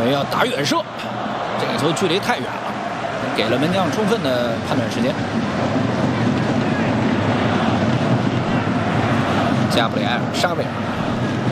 为要打远射，这个球距离太远了，给了门将充分的判断时间。加布里埃尔·沙维尔。